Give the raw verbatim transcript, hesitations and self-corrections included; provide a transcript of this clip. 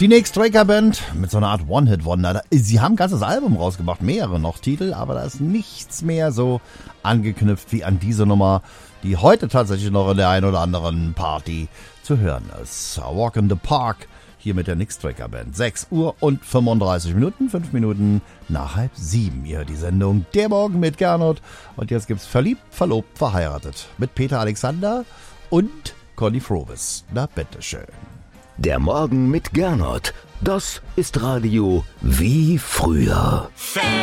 Die Nick Straker Band mit so einer Art One-Hit-Wonder. Sie haben ein ganzes Album rausgebracht, mehrere noch Titel, aber da ist nichts mehr so angeknüpft wie an diese Nummer, die heute tatsächlich noch in der einen oder anderen Party zu hören ist. A Walk in the Park, hier mit der Nick Straker Band. sechs Uhr und fünfunddreißig Minuten, fünf Minuten nach halb sieben. Ihr hört die Sendung Der Morgen mit Gernot. Und jetzt gibt's Verliebt, Verlobt, Verheiratet mit Peter Alexander und Conny Frobis. Na, bitteschön. Der Morgen mit Gernot. Das ist Radio wie früher.